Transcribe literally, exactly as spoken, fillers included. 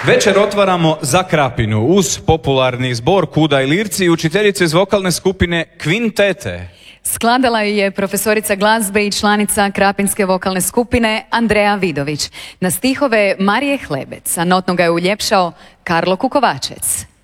Večer otvaramo za Krapinu uz popularni zbor Kuda i Lirci i učiteljice iz vokalne skupine Kvintete. Skladala ju je profesorica glazbe i članica Krapinske vokalne skupine Andreja Vidović. Na stihove Marije Hlebec, a notno ga je uljepšao Karlo Kukovačec.